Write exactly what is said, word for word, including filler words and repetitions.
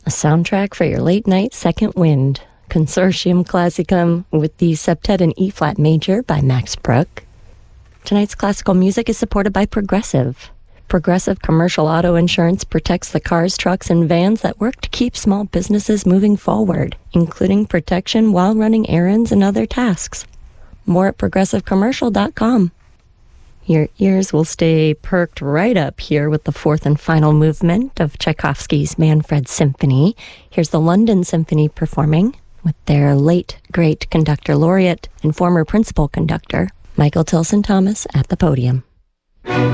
a soundtrack for your late night second wind. Consortium Classicum with the Septet in E-flat major by Max Bruch. Tonight's classical music is supported by Progressive. Progressive Commercial Auto Insurance protects the cars, trucks, and vans that work to keep small businesses moving forward, including protection while running errands and other tasks. More at progressive commercial dot com. Your ears will stay perked right up here with the fourth and final movement of Tchaikovsky's Manfred Symphony. Here's the London Symphony performing with their late, great conductor laureate and former principal conductor, Michael Tilson Thomas, at the podium.